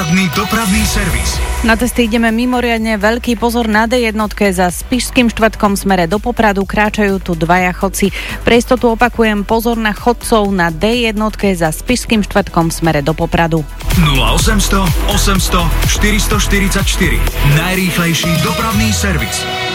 Riadny dopravný servis. Na cesty ideme mimoriadne, veľký pozor na D1 za Spišským štvrtkom smere do Popradu, kráčajú tu dvaja chodci. Pre istotu opakujem, pozor na chodcov na D1 za Spišským štvrtkom smere do Popradu. 0800 800 444. Najrýchlejší dopravný servis.